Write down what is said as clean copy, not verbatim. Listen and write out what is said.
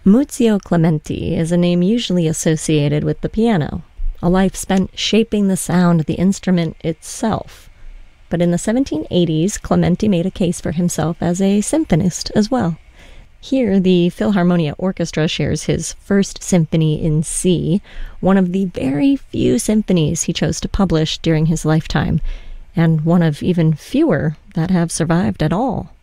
Muzio Clementi is a name usually associated with the piano, a life spent shaping the sound of the instrument itself. But in the 1780s, Clementi made a case for himself as a symphonist as well. Here, the Philharmonia Orchestra shares his first symphony in C, one of the very few symphonies he chose to publish during his lifetime, and one of even fewer that have survived at all.